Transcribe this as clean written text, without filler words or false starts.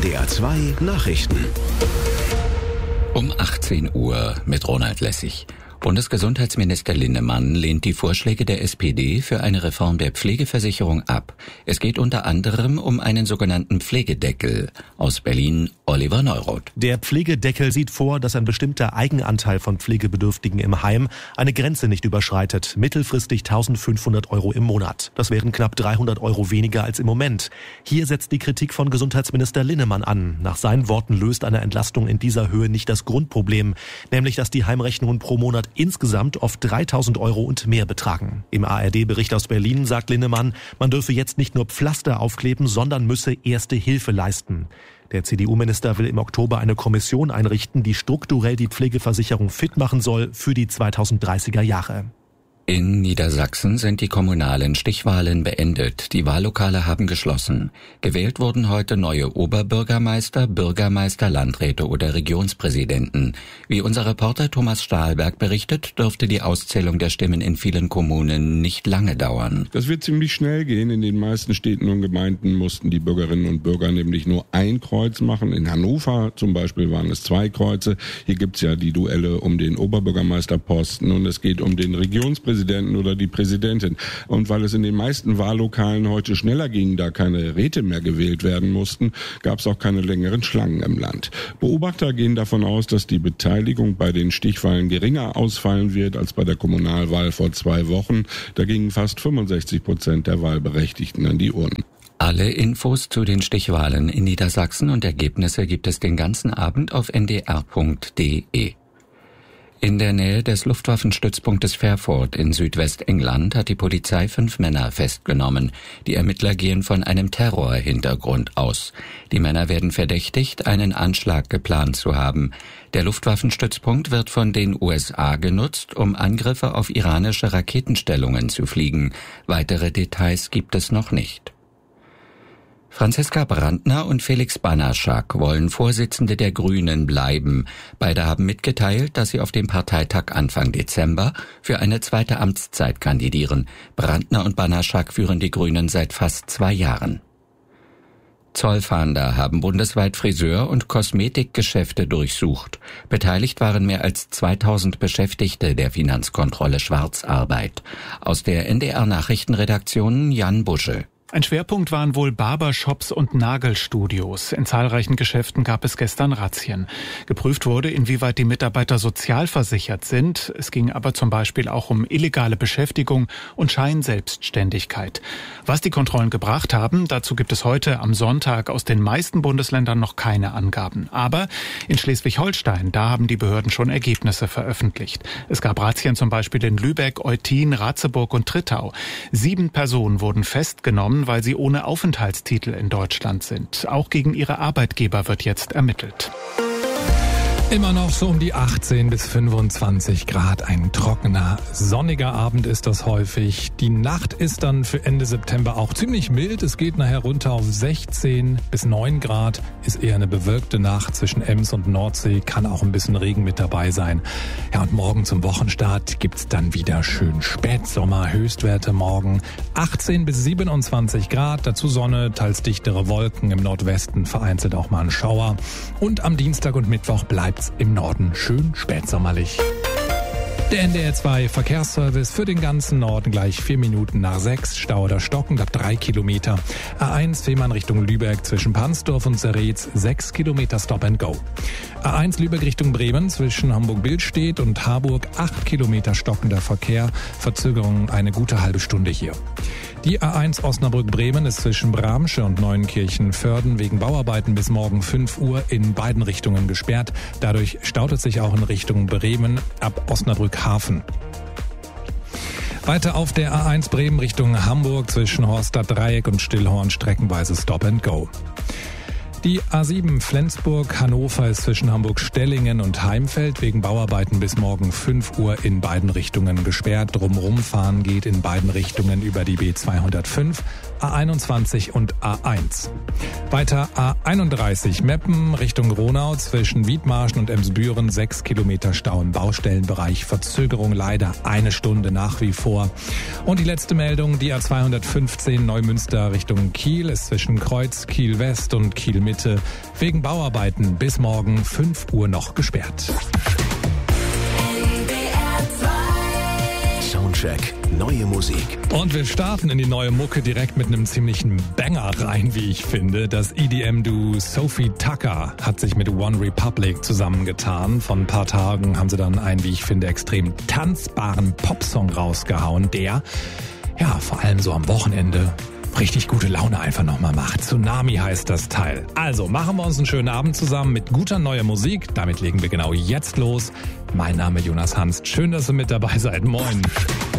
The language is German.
NDR 2 Nachrichten. Um 18 Uhr mit Ronald Lessig. Bundesgesundheitsminister Linnemann lehnt die Vorschläge der SPD für eine Reform der Pflegeversicherung ab. Es geht unter anderem um einen sogenannten Pflegedeckel. Aus Berlin Oliver Neuroth. Der Pflegedeckel sieht vor, dass ein bestimmter Eigenanteil von Pflegebedürftigen im Heim eine Grenze nicht überschreitet. Mittelfristig 1.500 € im Monat. Das wären knapp 300 € weniger als im Moment. Hier setzt die Kritik von Gesundheitsminister Linnemann an. Nach seinen Worten löst eine Entlastung in dieser Höhe nicht das Grundproblem, nämlich dass die Heimrechnungen pro Monat insgesamt oft 3.000 € und mehr betragen. Im ARD-Bericht aus Berlin sagt Linnemann, man dürfe jetzt nicht nur Pflaster aufkleben, sondern müsse erste Hilfe leisten. Der CDU-Minister will im Oktober eine Kommission einrichten, die strukturell die Pflegeversicherung fit machen soll für die 2030er Jahre. In Niedersachsen sind die kommunalen Stichwahlen beendet. Die Wahllokale haben geschlossen. Gewählt wurden heute neue Oberbürgermeister, Bürgermeister, Landräte oder Regionspräsidenten. Wie unser Reporter Thomas Stahlberg berichtet, dürfte die Auszählung der Stimmen in vielen Kommunen nicht lange dauern. Das wird ziemlich schnell gehen. In den meisten Städten und Gemeinden mussten die Bürgerinnen und Bürger nämlich nur ein Kreuz machen. In Hannover zum Beispiel waren es 2 Kreuze. Hier gibt's ja die Duelle um den Oberbürgermeisterposten und es geht um den Regionspräsidenten oder die Präsidentin. Und weil es in den meisten Wahllokalen heute schneller ging, da keine Räte mehr gewählt werden mussten, gab es auch keine längeren Schlangen im Land. Beobachter gehen davon aus, dass die Beteiligung bei den Stichwahlen geringer ausfallen wird als bei der Kommunalwahl vor 2 Wochen. Da gingen fast 65% der Wahlberechtigten an die Urnen. Alle Infos zu den Stichwahlen in Niedersachsen und Ergebnisse gibt es den ganzen Abend auf ndr.de. In der Nähe des Luftwaffenstützpunktes Fairford in Südwestengland hat die Polizei 5 Männer festgenommen. Die Ermittler gehen von einem Terrorhintergrund aus. Die Männer werden verdächtigt, einen Anschlag geplant zu haben. Der Luftwaffenstützpunkt wird von den USA genutzt, um Angriffe auf iranische Raketenstellungen zu fliegen. Weitere Details gibt es noch nicht. Franziska Brandner und Felix Banaschak wollen Vorsitzende der Grünen bleiben. Beide haben mitgeteilt, dass sie auf dem Parteitag Anfang Dezember für eine zweite Amtszeit kandidieren. Brandner und Banaschak führen die Grünen seit fast 2 Jahren. Zollfahnder haben bundesweit Friseur- und Kosmetikgeschäfte durchsucht. Beteiligt waren mehr als 2.000 Beschäftigte der Finanzkontrolle Schwarzarbeit. Aus der NDR-Nachrichtenredaktion Jan Busche. Ein Schwerpunkt waren wohl Barbershops und Nagelstudios. In zahlreichen Geschäften gab es gestern Razzien. Geprüft wurde, inwieweit die Mitarbeiter sozialversichert sind. Es ging aber zum Beispiel auch um illegale Beschäftigung und Scheinselbstständigkeit. Was die Kontrollen gebracht haben, dazu gibt es heute am Sonntag aus den meisten Bundesländern noch keine Angaben. Aber in Schleswig-Holstein, da haben die Behörden schon Ergebnisse veröffentlicht. Es gab Razzien zum Beispiel in Lübeck, Eutin, Ratzeburg und Trittau. 7 Personen wurden festgenommen, weil sie ohne Aufenthaltstitel in Deutschland sind. Auch gegen ihre Arbeitgeber wird jetzt ermittelt. Immer noch so um die 18 bis 25 Grad. Ein trockener, sonniger Abend ist das häufig. Die Nacht ist dann für Ende September auch ziemlich mild. Es geht nachher runter auf 16 bis 9 Grad. Ist eher eine bewölkte Nacht zwischen Ems und Nordsee. Kann auch ein bisschen Regen mit dabei sein. Ja, und morgen zum Wochenstart gibt's dann wieder schön Spätsommer. Höchstwerte morgen 18 bis 27 Grad. Dazu Sonne, teils dichtere Wolken. Im Nordwesten vereinzelt auch mal ein Schauer. Und am Dienstag und Mittwoch bleibt im Norden schön spätsommerlich. Der NDR 2 Verkehrsservice für den ganzen Norden gleich 4 Minuten nach 6. Stau oder Stocken ab 3 Kilometer. A1 Fehmarn Richtung Lübeck zwischen Pansdorf und Zeretz 6 Kilometer Stop and Go. A1 Lübeck Richtung Bremen zwischen Hamburg-Billstedt und Harburg 8 Kilometer stockender Verkehr. Verzögerung eine gute halbe Stunde hier. Die A1 Osnabrück-Bremen ist zwischen Bramsche und Neuenkirchen-Vörden wegen Bauarbeiten bis morgen 5 Uhr in beiden Richtungen gesperrt. Dadurch staut es sich auch in Richtung Bremen ab Osnabrück-Hafen. Weiter auf der A1 Bremen Richtung Hamburg zwischen Horstadt-Dreieck und Stillhorn streckenweise Stop and Go. Die A7 Flensburg-Hannover ist zwischen Hamburg-Stellingen und Heimfeld wegen Bauarbeiten bis morgen 5 Uhr in beiden Richtungen gesperrt. Drumrumfahren geht in beiden Richtungen über die B205, A21 und A1. Weiter A31 Meppen Richtung Gronau zwischen Wiedmarschen und Emsbüren 6 Kilometer Stau im Baustellenbereich. Verzögerung leider 1 Stunde nach wie vor. Und die letzte Meldung, die A215 Neumünster Richtung Kiel ist zwischen Kreuz Kiel West und Kiel Mitte heute wegen Bauarbeiten bis morgen 5 Uhr noch gesperrt. Soundcheck, neue Musik. Und wir starten in die neue Mucke direkt mit einem ziemlichen Banger rein, wie ich finde. Das EDM-Duo Sophie Tucker hat sich mit One Republic zusammengetan. Vor ein paar Tagen haben sie dann einen, wie ich finde, extrem tanzbaren Popsong rausgehauen, der, ja, vor allem so am Wochenende richtig gute Laune einfach nochmal macht. Tsunami heißt das Teil. Also machen wir uns einen schönen Abend zusammen mit guter neuer Musik. Damit legen wir genau jetzt los. Mein Name ist Jonas Hanst. Schön, dass ihr mit dabei seid. Moin.